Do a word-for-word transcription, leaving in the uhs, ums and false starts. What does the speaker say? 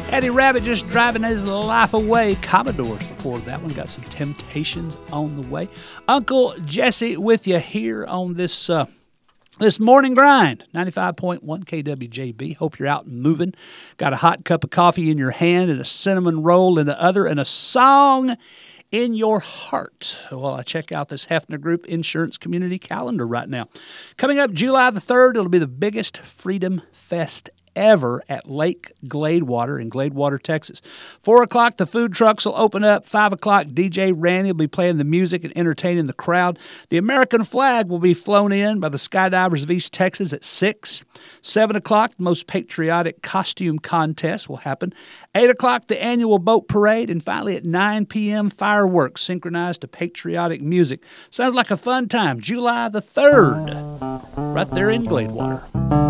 Eddie Rabbit just driving his life away. Commodores before that one. Got some Temptations on the way. Uncle Jesse with you here on this uh, this morning grind. ninety-five point one K W J B. Hope you're out and moving. Got a hot cup of coffee in your hand and a cinnamon roll in the other and a song in your heart. Well, I check out this Hefner Group Insurance Community Calendar right now. Coming up July the third, it'll be the biggest Freedom Fest ever at Lake Gladewater in Gladewater, Texas. Four o'clock, the food trucks will open up. Five o'clock, D J Randy will be playing the music and entertaining the crowd. The American flag will be flown in by the Skydivers of East Texas at six. Seven o'clock, the most patriotic costume contest will happen. Eight o'clock, the annual boat parade. And finally at nine p.m., fireworks synchronized to patriotic music. Sounds like a fun time. July the third, right there in Gladewater.